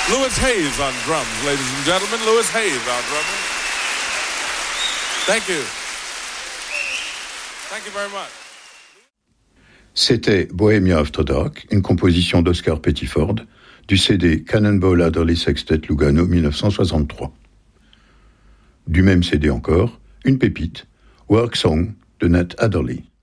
Louis Hayes on drums, ladies and gentlemen. Louis Hayes on drums. Thank you. Thank you very much. C'était Bohemia After Dark, une composition d'Oscar Pettiford, du CD Cannonball Adderley Sextet Lugano 1963. Du même CD encore, une pépite, Work Song de Nat Adderley.